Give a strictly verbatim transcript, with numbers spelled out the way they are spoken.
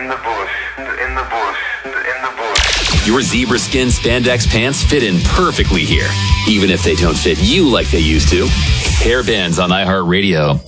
the bush, in the bush, in the bush. Your zebra skin spandex pants fit in perfectly here, even if they don't fit you like they used to. Hair bands on iHeartRadio.